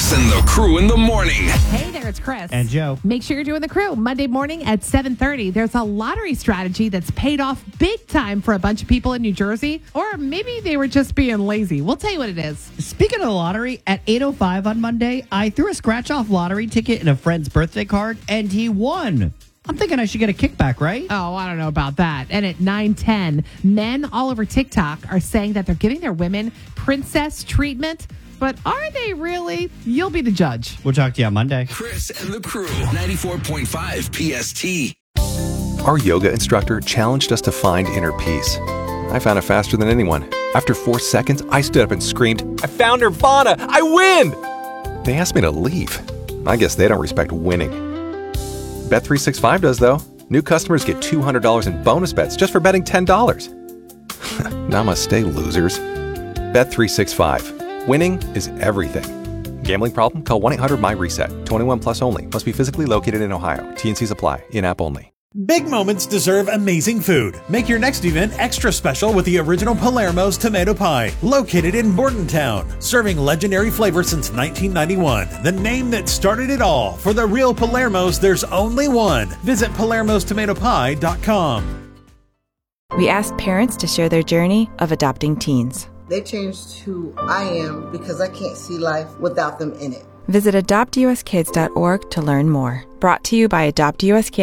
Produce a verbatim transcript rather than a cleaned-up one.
Chris and the crew in the morning. Hey there, it's Chris. And Joe. Make sure you're doing the crew. Monday morning at seven thirty, there's a lottery strategy that's paid off big time for a bunch of people in New Jersey. Or maybe they were just being lazy. We'll tell you what it is. Speaking of the lottery, at eight oh five on Monday, I threw a scratch-off lottery ticket in a friend's birthday card, and he won. I'm thinking I should get a kickback, right? Oh, I don't know about that. And at nine ten, men all over TikTok are saying that they're giving their women princess treatment. But are they really? You'll be the judge. We'll talk to you on Monday. Chris and the crew, ninety-four point five P S T. Our yoga instructor challenged us to find inner peace. I found it faster than anyone. After four seconds, I stood up and screamed, "I found Nirvana! I win!" They asked me to leave. I guess they don't respect winning. Bet three sixty-five does, though. New customers get two hundred dollars in bonus bets just for betting ten dollars. Namaste, losers. Bet three sixty-five. Winning is everything. Gambling problem? Call one eight hundred my reset. twenty-one plus only. Must be physically located in Ohio. T N Cs apply. In-app only. Big moments deserve amazing food. Make your next event extra special with the original Palermo's Tomato Pie, located in Bordentown. Serving legendary flavor since nineteen ninety-one. The name that started it all. For the real Palermo's, there's only one. Visit palermos tomato pie dot com. We asked parents to share their journey of adopting teens. They changed who I am because I can't see life without them in it. Visit adopt u s kids dot org to learn more. Brought to you by Adopt U S Kids.